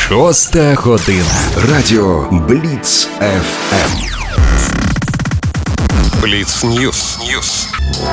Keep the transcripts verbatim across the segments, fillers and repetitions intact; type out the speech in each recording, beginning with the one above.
Шоста година. Радіо Бліц еф ем. Бліц Ньюс. Ньюс.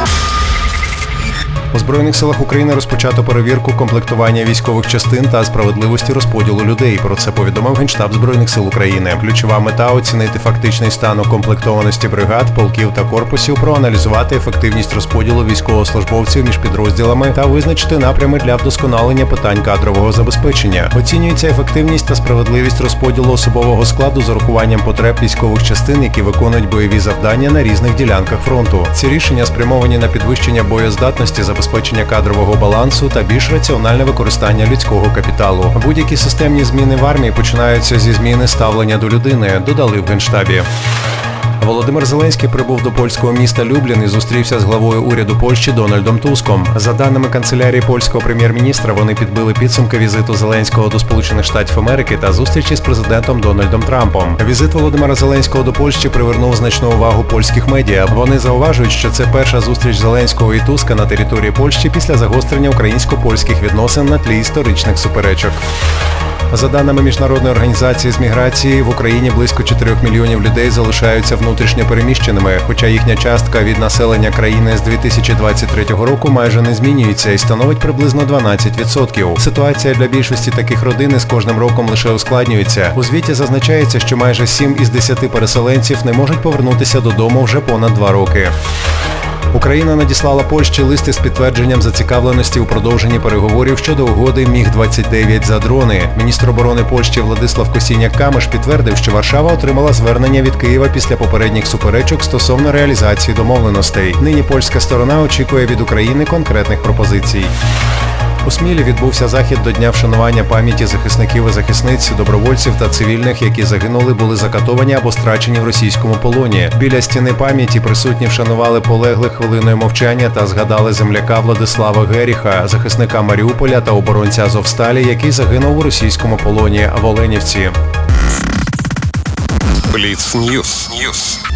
У Збройних силах України розпочато перевірку комплектування військових частин та справедливості розподілу людей. Про це повідомив Генштаб Збройних сил України. Ключова мета – оцінити фактичний стан укомплектованості бригад, полків та корпусів, проаналізувати ефективність розподілу військовослужбовців між підрозділами та визначити напрями для вдосконалення питань кадрового забезпечення. Оцінюється ефективність та справедливість розподілу особового складу з урахуванням потреб військових частин, які виконують бойові завдання на різних ділянках фронту. Ці рішення спрямовані на підвищення боєздатності, забезпечення кадрового балансу та більш раціональне використання людського капіталу. Будь-які системні зміни в армії починаються зі зміни ставлення до людини, додали в Генштабі. Володимир Зеленський прибув до польського міста Люблін і зустрівся з главою уряду Польщі Дональдом Туском. За даними канцелярії польського прем'єр-міністра, вони підбили підсумки візиту Зеленського до Сполучених Штатів Америки та зустрічі з президентом Дональдом Трампом. Візит Володимира Зеленського до Польщі привернув значну увагу польських медіа. Вони зауважують, що це перша зустріч Зеленського і Туска на території Польщі після загострення українсько-польських відносин на тлі історичних суперечок. За даними Міжнародної організації з міграції, в Україні близько чотирьох мільйонів людей залишаються внутрішньо переміщеними, хоча їхня частка від населення країни з дві тисячі двадцять третього року майже не змінюється і становить приблизно дванадцять відсотків. Ситуація для більшості таких родин з кожним роком лише ускладнюється. У звіті зазначається, що майже сім із десяти переселенців не можуть повернутися додому вже понад два роки. Україна надіслала Польщі листи з підтвердженням зацікавленості у продовженні переговорів щодо угоди Міг двадцять дев'ять за дрони. Міністр оборони Польщі Владислав Косіняк-Камиш підтвердив, що Варшава отримала звернення від Києва після попередніх суперечок стосовно реалізації домовленостей. Нині польська сторона очікує від України конкретних пропозицій. У Смілі відбувся захід до Дня вшанування пам'яті захисників і захисниць, добровольців та цивільних, які загинули, були закатовані або страчені в російському полоні. Біля стіни пам'яті присутні вшанували полеглих хвилиною мовчання та згадали земляка Владислава Геріха, захисника Маріуполя та оборонця Азовсталі, який загинув у російському полоні в Оленівці. Бліц Ньюс. Ньюс.